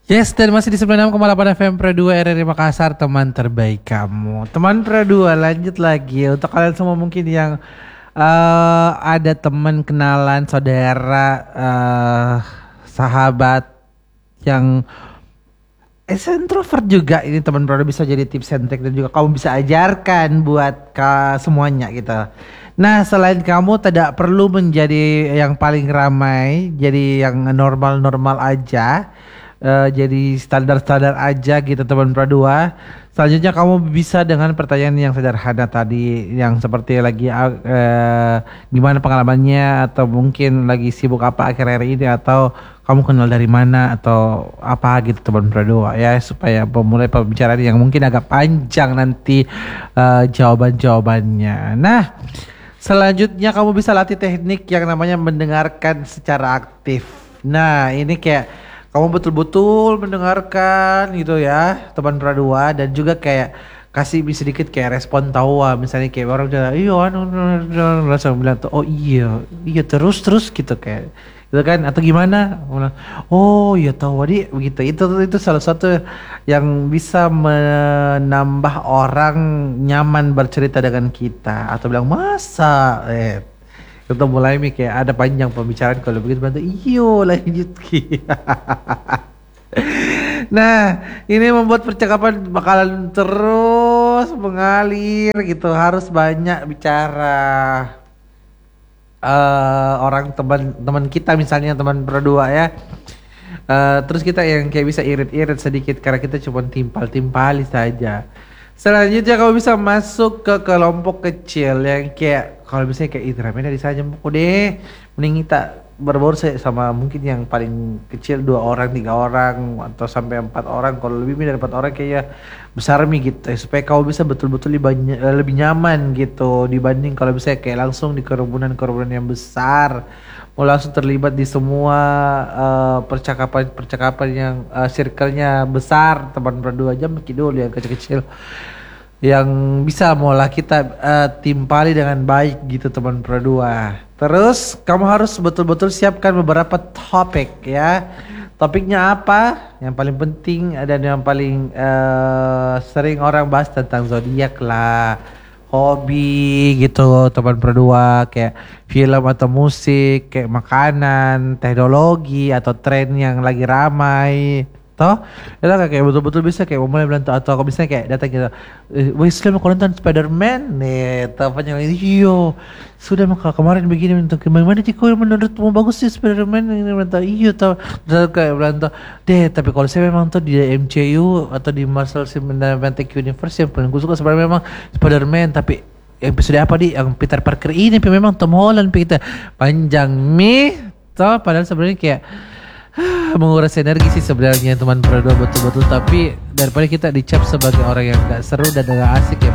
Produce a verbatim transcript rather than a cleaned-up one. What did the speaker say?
Yes, dan masih di sembilan puluh enam koma delapan F M Pro dua R R I Makassar, teman terbaik kamu. Teman Pro dua, lanjut lagi untuk kalian semua mungkin yang uh, ada teman, kenalan, saudara, uh, sahabat yang introvert juga. Ini teman Pro dua bisa jadi tips and trick dan juga kamu bisa ajarkan buat ke semuanya gitu. Nah, selain kamu tidak perlu menjadi yang paling ramai, jadi yang normal-normal aja. Uh, jadi standar-standar aja gitu teman Pro dua. Selanjutnya kamu bisa dengan pertanyaan yang sederhana tadi, yang seperti lagi uh, gimana pengalamannya, atau mungkin lagi sibuk apa akhir-akhir ini, atau kamu kenal dari mana, atau apa gitu teman Pro dua ya, supaya memulai pembicaraan yang mungkin agak panjang nanti uh, jawaban-jawabannya. Nah, selanjutnya kamu bisa latih teknik yang namanya mendengarkan secara aktif. Nah, ini kayak kamu betul-betul mendengarkan gitu ya teman Pro dua, dan juga kayak kasih sedikit kayak respon tawa, misalnya kayak orang bilang iya anu langsung bilang tuh oh iya iya terus terus gitu kayak gitu kan, atau gimana oh iya tahu tadi begitu. Itu itu salah satu yang bisa menambah orang nyaman bercerita dengan kita, atau bilang masa eh kita mulai nih kayak ada panjang pembicaraan kalau begitu bantu iyo lanjut. Nah, ini membuat percakapan bakalan terus mengalir gitu, harus banyak bicara. Uh, orang teman-teman kita misalnya teman berdua ya. Uh, terus kita yang kayak bisa irit-irit sedikit karena kita cuma timpal-timpali saja. Selanjutnya kamu bisa masuk ke kelompok kecil yang kayak kalau misalnya kayak Indra di saja mau deh, mending kita berbaur sama mungkin yang paling kecil dua orang, tiga orang, atau sampai empat orang. Kalau lebih dari empat orang kayaknya besar nih gitu, supaya kamu bisa betul-betul lebih, lebih nyaman gitu dibanding kalau misalnya kayak langsung di kerumunan-kerumunan yang besar, mau langsung terlibat di semua uh, percakapan-percakapan yang uh, circle-nya besar. Teman berdua aja mungkin dulu yang kecil-kecil yang bisa mulai kita uh, timpali dengan baik gitu teman Pro dua. Terus kamu harus betul-betul siapkan beberapa topik ya. Topiknya apa? Yang paling penting dan yang paling uh, sering orang bahas tentang zodiak lah, hobi gitu teman Pro dua, kayak film atau musik, kayak makanan, teknologi atau tren yang lagi ramai. Toh, itu kayak betul-betul bisa kayak memulai bilang atau aku bisa kayak datang gitu. Wih, Islam aku nonton Spider-Man nih, apa yang iyo. Sudah maka kemarin begini untuk bagaimana sih kau menurutmu bagus sih Spider-Man ini bilang iyo tau. Terus kayak bilang tuh, deh tapi kalau saya memang tuh di M C U atau di Marvel Cinematic Universe yang paling gue suka sebenarnya memang Spider-Man, tapi episode apa di yang Peter Parker ini memang Tom Holland Peter panjang mie. Toh padahal sebenarnya kayak menguras energi sih sebenarnya teman Pro dua betul-betul, tapi daripada kita dicap sebagai orang yang gak seru dan gak asik ya